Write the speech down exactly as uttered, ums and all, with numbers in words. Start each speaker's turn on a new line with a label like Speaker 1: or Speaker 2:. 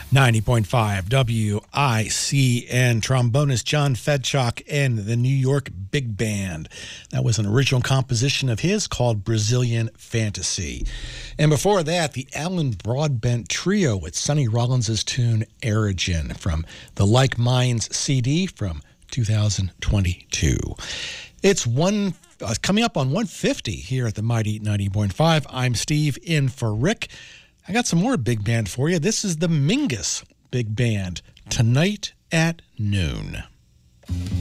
Speaker 1: ninety point five W I C N. Trombonist John Fedchuk and the New York Big Band. That was an original composition of his called Brazilian Fantasy. And before that, the Alan Broadbent Trio with Sonny Rollins' tune Origin from the Like Minds C D from two thousand twenty-two. It's one uh, coming up on one fifty here at the Mighty ninety point five. I'm Steve in for Rick. I got some more big band for you. This is the Mingus Big Band, Tonight at Noon.